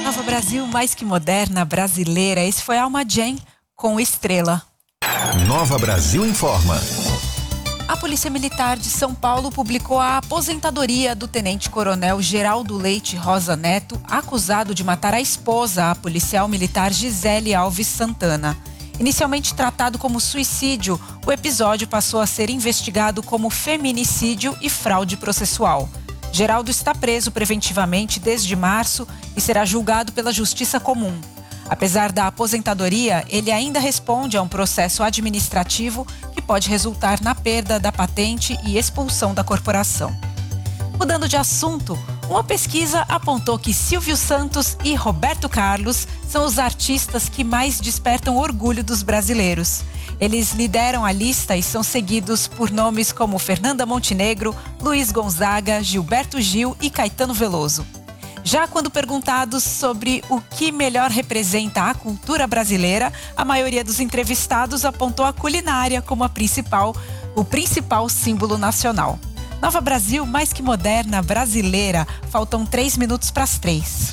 Nova Brasil, mais que moderna, brasileira. Esse foi Alma Jane com Estrela. Nova Brasil informa. A Polícia Militar de São Paulo publicou a aposentadoria do tenente-coronel Geraldo Leite Rosa Neto, acusado de matar a esposa, a policial militar Gisele Alves Santana. Inicialmente tratado como suicídio, o episódio passou a ser investigado como feminicídio e fraude processual. Geraldo está preso preventivamente desde março e será julgado pela Justiça Comum. Apesar da aposentadoria, ele ainda responde a um processo administrativo que pode resultar na perda da patente e expulsão da corporação. Mudando de assunto, uma pesquisa apontou que Silvio Santos e Roberto Carlos são os artistas que mais despertam orgulho dos brasileiros. Eles lideram a lista e são seguidos por nomes como Fernanda Montenegro, Luiz Gonzaga, Gilberto Gil e Caetano Veloso. Já quando perguntados sobre o que melhor representa a cultura brasileira, a maioria dos entrevistados apontou a culinária como o principal símbolo nacional. Nova Brasil, mais que moderna, brasileira. Faltam 3 minutos para as 3.